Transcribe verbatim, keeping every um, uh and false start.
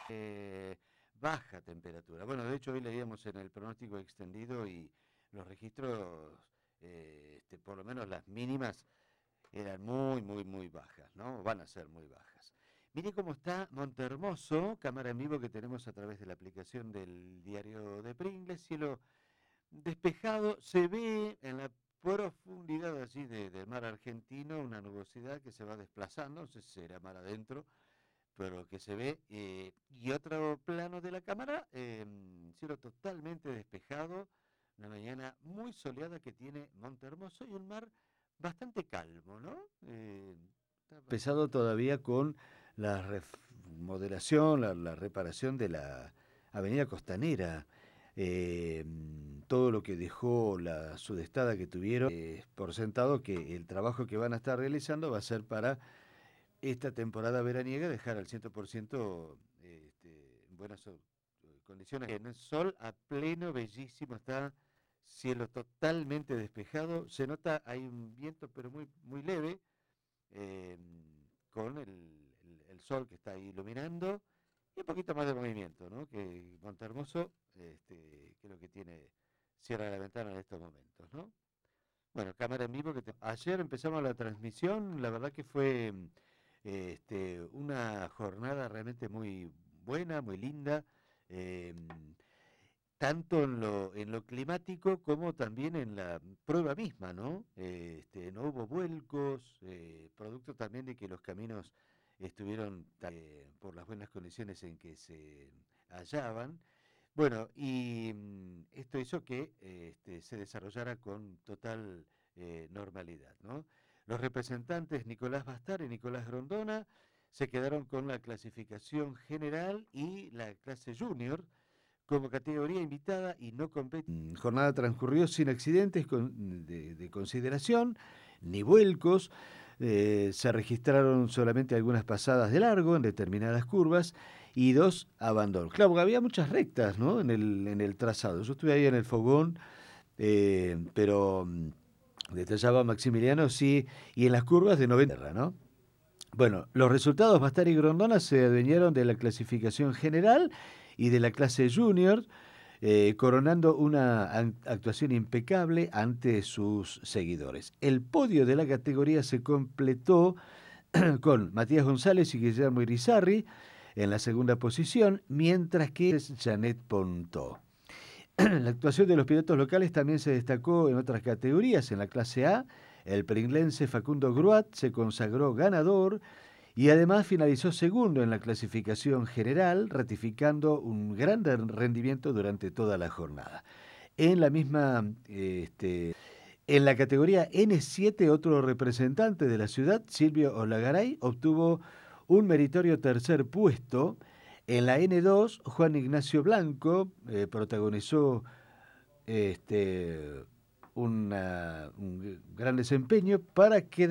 eh, baja temperatura. Bueno, de hecho hoy leíamos en el pronóstico extendido y los registros, eh, este, por lo menos las mínimas, eran muy, muy, muy bajas, ¿no? Van a ser muy bajas. Mire cómo está Montehermoso, cámara en vivo que tenemos a través de la aplicación del diario de Pringles, cielo despejado, se ve en la profundidad allí de, del mar argentino una nubosidad que se va desplazando, no sé si será mar adentro, pero que se ve, eh, y otro plano de la cámara, eh, cielo totalmente despejado, una mañana muy soleada que tiene Montehermoso y un mar bastante calmo, ¿no? Eh, pesado todavía con la remodelación, la, la reparación de la avenida Costanera, eh, todo lo que dejó la sudestada que tuvieron, eh, por sentado que el trabajo que van a estar realizando va a ser para esta temporada veraniega dejar al cien por ciento este, en buenas eh, condiciones. En el sol a pleno, bellísimo, está cielo totalmente despejado, se nota, hay un viento pero muy, muy leve, eh, con el, el, el sol que está iluminando y un poquito más de movimiento, ¿no? Que Montehermoso, este, creo que tiene, cierra la ventana en estos momentos, ¿no? Bueno, cámara en vivo que te... Ayer empezamos la transmisión, la verdad que fue este, una jornada realmente muy buena, muy linda, eh, tanto en lo, en lo climático como también en la prueba misma, ¿no? Eh, este, no hubo vuelcos, eh, producto también de que los caminos estuvieron eh, por las buenas condiciones en que se hallaban. Bueno, y mm, esto hizo que eh, este, se desarrollara con total eh, normalidad, ¿no? Los representantes Nicolás Bastar y Nicolás Grondona se quedaron con la clasificación general y la clase junior como categoría invitada y no competitiva. Jornada transcurrió sin accidentes con, de, de consideración, ni vuelcos. Eh, se registraron solamente algunas pasadas de largo en determinadas curvas y dos abandonos. Claro, porque había muchas rectas, ¿no? En el, en el trazado. Yo estuve ahí en el fogón, eh, pero mm, detallaba Maximiliano, sí, y en las curvas de noventa, ¿no? Bueno, los resultados Bastar y Grondona se adueñaron de la clasificación general y de la clase junior, eh, coronando una actuación impecable ante sus seguidores. El podio de la categoría se completó con Matías González y Guillermo Irizarry en la segunda posición, mientras que Janet Pontó. La actuación de los pilotos locales también se destacó en otras categorías. En la clase A, el pringlense Facundo Gruat se consagró ganador y además finalizó segundo en la clasificación general, ratificando un gran rendimiento durante toda la jornada. En la misma, este, en la categoría ene siete, otro representante de la ciudad, Silvio Olagaray, obtuvo un meritorio tercer puesto. En la ene dos, Juan Ignacio Blanco eh, protagonizó este, una, un gran desempeño para quedar